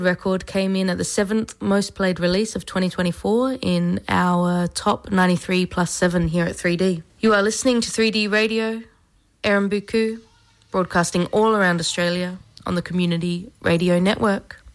record came in at the 7th most played release of 2024 in our top 93 plus 7 here at 3D. You are listening to 3D Radio, Erin Buku, broadcasting all around Australia on the Community Radio Network.